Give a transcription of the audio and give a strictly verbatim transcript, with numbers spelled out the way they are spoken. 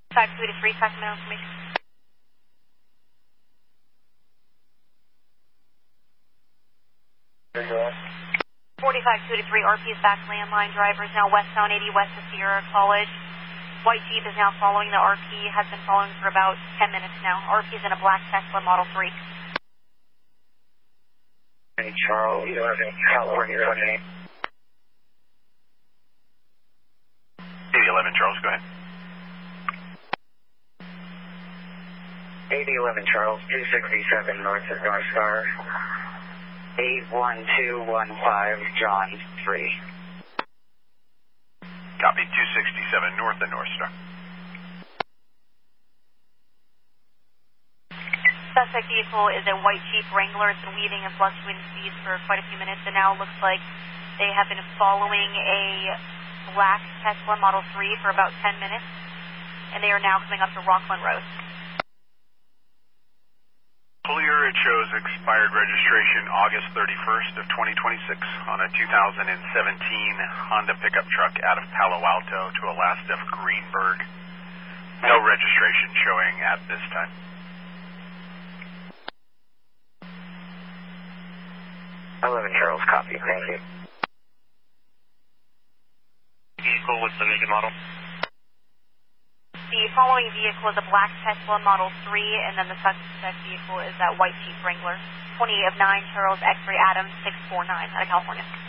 five two three, Sacramento information. forty-five two three, R P is back, landline driver is now westbound eighty west of Sierra College. White Jeep is now following the R P, has been following for about ten minutes now. R P is in a black Tesla Model three. Hey, Charles, California twenty-eight. eighty eleven, Charles, go ahead. eighty eleven, Charles, two sixty-seven north of North Star. eight one two one five, John three. Copy, two sixty-seven north of North Star. Suspect vehicle is a white Jeep Wrangler. It's been weaving and fluctuating speeds for quite a few minutes, and now it looks like they have been following a black Tesla Model three for about ten minutes, and they are now coming up to Rockland Road. Clear, it shows expired registration August thirty-first of twenty twenty-six on a two thousand seventeen Honda pickup truck out of Palo Alto to Alaska Greenberg. No registration showing at this time. eleven, Charles, copy, thank you. Vehicle, what's the make and model? The following vehicle is a black Tesla Model three, and then the suspect vehicle is that white Jeep Wrangler. twenty-eight of nine, Charles, X-ray Adams, six four nine, out of California.